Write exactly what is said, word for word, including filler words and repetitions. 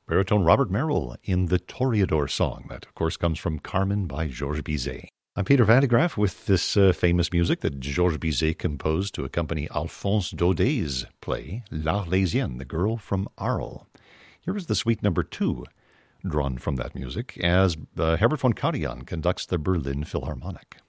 baritone Robert Merrill in the Toreador song. That, of course, comes from Carmen by Georges Bizet. I'm Peter Van de Graaff with this uh, famous music that Georges Bizet composed to accompany Alphonse Daudet's play L'Arlésienne, the Girl from Arles. Here is the suite number two, drawn from that music, as uh, Herbert von Karajan conducts the Berlin Philharmonic.